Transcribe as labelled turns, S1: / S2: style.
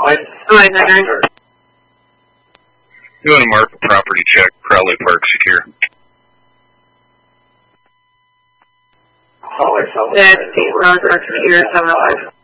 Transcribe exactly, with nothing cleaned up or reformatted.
S1: Oh, I nine.
S2: You want to mark a property check, Crowley Park secure.
S1: That's Crowley Park secure, seven oh five.